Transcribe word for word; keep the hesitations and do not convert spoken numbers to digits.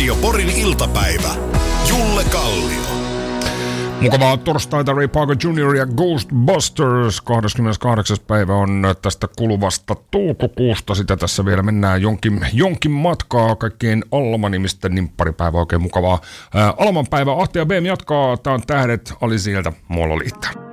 Radio Porin iltapäivä. Julle Kallio. Mukavaa torstaita, Ray Parker junior ja Ghostbusters. kahdeskymmeneskahdeksas päivä on tästä kuluvasta toukokuusta. Sitä tässä vielä mennään jonkin, jonkin matkaa kaikkien Alma-nimisten nimpparipäivä. Oikein mukavaa ää, Alman päivää. Ahti ja B M jatkaa. Tää on Tähdet, Ali sieltä, Mololiitta.